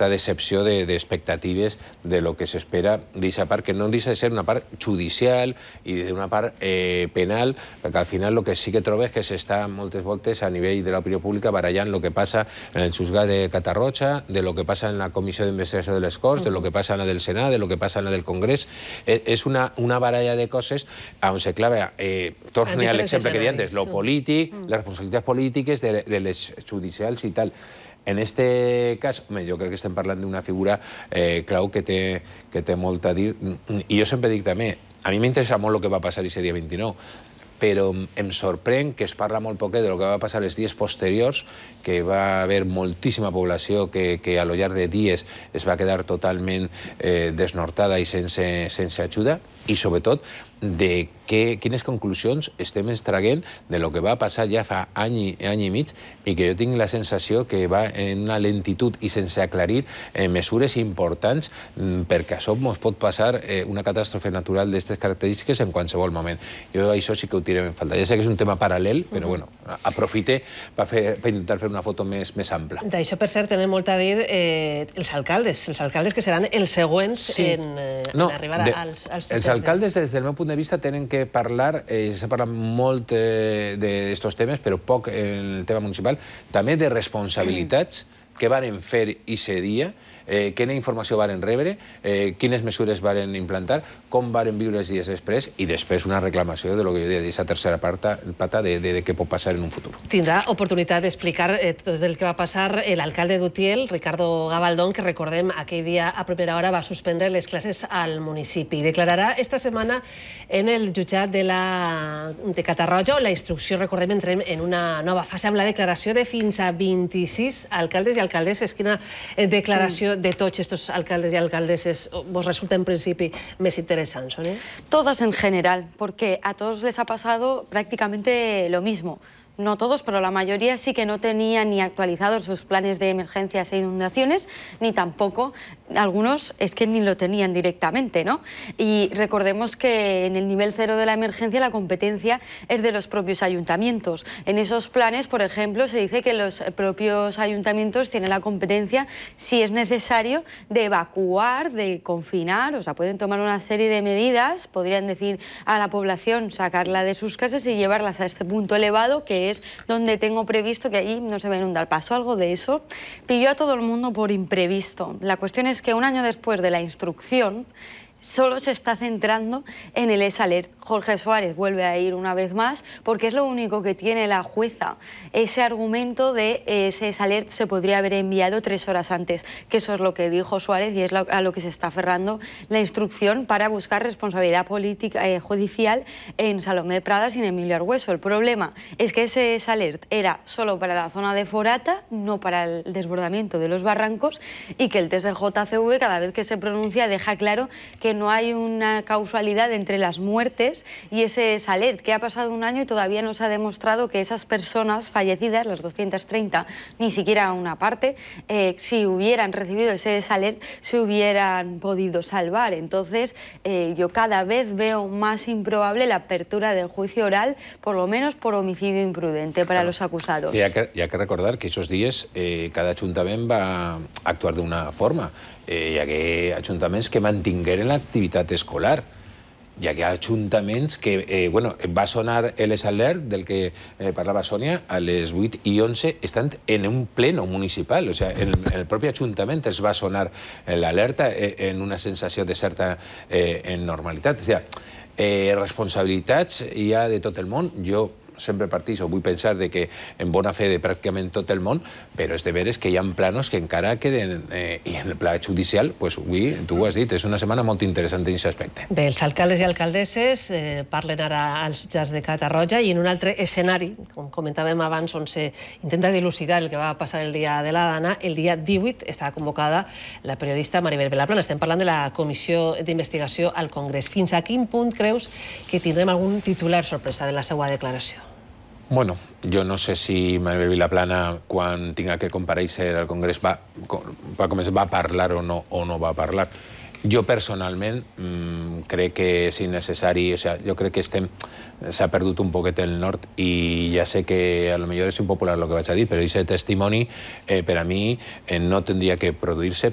certa decepció d'expectatives de lo que s'espera d'aquesta part, que no deixa de ser una part judicial i d'una part penal, perquè al final el que sí que trobes és que s'està moltes voltes a nivell de l'opinió pública barallant el que passa en el juzgat de Catarroja, de lo que passa en la comissió d'investigació de les Corts, de lo que passa en la del Senat, de lo que passa en la del Congrés. És una baralla de coses on se clava, torne a l'exemple que deia antes, lo polític, les responsabilitats polítiques de les judicials i tal. En este cas, jo crec que estem parlant d'una figura clau que té molt a dir, i jo sempre dic també, a mi m'interessa molt el que va passar aquest dia 29, però em sorprèn que es parla molt poc del que va passar els dies posteriors, que va haver moltíssima població que a lo llarg de dies es va quedar totalment desnortada i sense ajuda, i sobretot de quines conclusions estem extraient de lo que va passar ja fa any i mig, i que jo tinc la sensació que va en una lentitud i sense aclarir mesures importants, perquè això ens pot passar una catàstrofe natural d'aquestes característiques en qualsevol moment. Jo això sí que ho tirem en falta. Ja sé que és un tema paral·lel, però bueno, aprofite per intentar fer una foto més ampla. D'això, per cert, tenen molt a dir els alcaldes que seran els següents en arribar als jutjats. Els alcaldes, des del meu punt de vista, tenen que parlar, s'ha parlat molt d'aquests temes, però poc en el tema municipal, també de responsabilitats que varen fer aquest dia, quina informació varen rebre, quines mesures varen implantar, com varen viure els dies després, i després una reclamació de lo que jo deia, d'aquesta tercera pata de què pot passar en un futur. Tindrà oportunitat d'explicar tot el que va passar l'alcalde d'Utiel, Ricardo Gabaldón, que recordem aquell dia a primera hora va suspendre les classes al municipi. Declararà esta setmana en el jutjat de Catarroja, on la instrucció, recordem, entrem en una nova fase amb la declaració de fins a 26 alcaldes i alcaldesses. Quina declaració de tots estos alcaldes y alcaldesas vos resulta en principio más interesante, Sonia? Todas en general, porque a todos les ha pasado prácticamente lo mismo. No todos, pero la mayoría sí que no tenían ni actualizados sus planes de emergencias e inundaciones, ni tampoco, algunos es que ni lo tenían directamente, ¿no? Y recordemos que en el nivel cero de la emergencia la competencia es de los propios ayuntamientos. En esos planes, por ejemplo, se dice que los propios ayuntamientos tienen la competencia, si es necesario, de evacuar, de confinar, o sea, pueden tomar una serie de medidas, podrían decir a la población sacarla de sus casas y llevarlas a este punto elevado, que es donde tengo previsto que allí no se va a inundar. Pasó algo de eso, pilló a todo el mundo por imprevisto. La cuestión es que un año después de la instrucción solo se está centrando en el ES-Alert. Jorge Suárez vuelve a ir una vez más porque es lo único que tiene la jueza. Ese argumento de ese ES-Alert se podría haber enviado 3 horas antes, que eso es lo que dijo Suárez y es a lo que se está aferrando la instrucción para buscar responsabilidad política judicial en Salomé Pradas y en Emilio Argüeso. El problema es que ese ES-Alert era solo para la zona de Forata, no para el desbordamiento de los barrancos, y que el test de JCV cada vez que se pronuncia deja claro que no hay una causalidad entre las muertes y ese ES-Alert, que ha pasado un año y todavía no se ha demostrado que esas personas fallecidas, las 230, ni siquiera una parte, si hubieran recibido ese ES-Alert, se hubieran podido salvar. Entonces, yo cada vez veo más improbable la apertura del juicio oral, por lo menos por homicidio imprudente para los acusados. Hi ha que recordar que esos dies cada ajuntament va actuar d'una forma. Hi hagué ajuntaments que mantingueren l'activitat escolar. Hi hagué ajuntaments que, va sonar l'ES-Alert del que parlava Sònia a les 8 i 11 estant en un pleno municipal. O sigui, en el propi ajuntament es va sonar l'alerta en una sensació de certa normalitat. O sigui, responsabilitats hi ha de tot el món. Jo sempre parteixo, vull pensar que en bona fe de pràcticament tot el món, però és de veres que hi ha planos que encara queden, i en el pla judicial, avui, tu ho has dit, és una setmana molt interessant en aquest aspecte. Bé, els alcaldes i alcaldesses parlen ara als jutjats de Catarroja i en un altre escenari, com comentàvem abans, on s'intenta dilucidar el que va passar el dia de la Dana, el dia 18 està convocada la periodista Maribel Vilaplana. Estem parlant de la Comissió d'Investigació al Congrés. Fins a quin punt creus que tindrem algun titular sorpresa de la seva declaració? Bueno, jo no sé si Maribel Vilaplana, quan tinga que comparèixer al Congrés, va parlar o no va parlar. Jo personalment crec que és innecessari, o sigui, jo crec que s'ha perdut un poquet el nord i ja sé que a lo millor és impopular el que vaig a dir, però aquest testimoni per a mi no tindria que produir-se